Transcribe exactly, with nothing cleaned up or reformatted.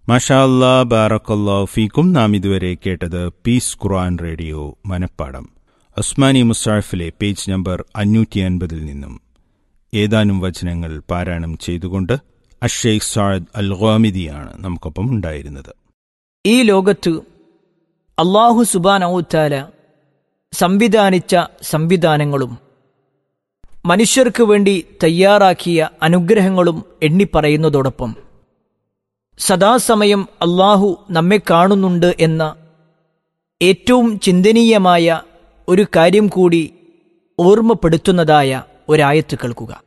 മാഷാ അല്ലാ, ബാറക്കല്ലാഹു ഫീക്കും. നാം ഇതുവരെ കേട്ടത് പീസ് ഖുർആൻ റേഡിയോ മനപ്പാഠം ഉസ്മാനി മുസ്ഹഫിലെ പേജ് നമ്പർ അഞ്ഞൂറ്റി അൻപതിൽ നിന്നും ഏതാനും വചനങ്ങൾ പാരായണം ചെയ്തുകൊണ്ട് അഷ്ശൈഖ് സഅദ് അൽ ഖാമിദിയാണ് നമുക്കൊപ്പം ഉണ്ടായിരുന്നത്. ഈ ലോകത്ത് അല്ലാഹു സുബ്ഹാനഹു തആല സംവിധാനിച്ച സംവിധാനങ്ങളും മനുഷ്യർക്ക് വേണ്ടി തയ്യാറാക്കിയ അനുഗ്രഹങ്ങളും എണ്ണിപ്പറയുന്നതോടൊപ്പം സദാസമയം അല്ലാഹു നമ്മെ കാണുന്നുണ്ട് എന്ന ഏറ്റവും ചിന്തനീയമായ ഒരു കാര്യം കൂടി ഓർമ്മപ്പെടുത്തുന്നതായ ഒരായത്ത് കേൾക്കുക.